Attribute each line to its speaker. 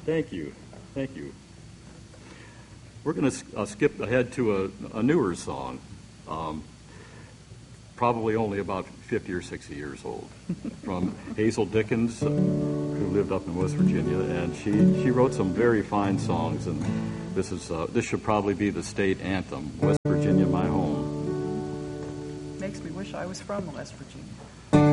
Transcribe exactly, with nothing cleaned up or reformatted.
Speaker 1: Thank you. Thank you. We're going to uh, skip ahead to a, a newer song, um, probably only about fifty or sixty years old, from Hazel Dickens, uh, who lived up in West Virginia, and she, she wrote some very fine songs, and this is uh, this should probably be the state anthem, West Virginia, My Home.
Speaker 2: Makes me wish I was from West Virginia.